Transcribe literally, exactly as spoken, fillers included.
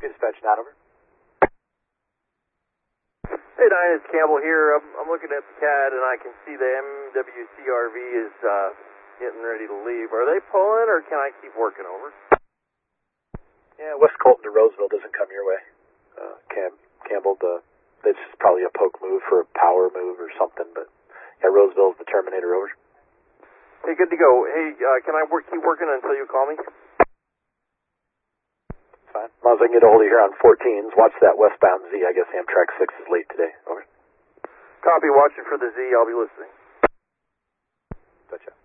Dispatch nine over. Hey, Nine, it's Campbell here. I'm, I'm looking at the C A D and I can see the M W C R V is uh, getting ready to leave. Are they pulling or can I keep working over? Yeah, West Colton to Roseville doesn't come your way. Uh, Cam, Campbell, the, it's probably a poke move for a power move or something, but yeah, Roseville's the Terminator over. Hey, good to go. Hey, uh, can I work, keep working until you call me? Fine. As long as I can get a hold of you here on fourteens, watch that westbound Z. I guess Amtrak six is late today. Over. Copy, watching for the Z. I'll be listening. Gotcha.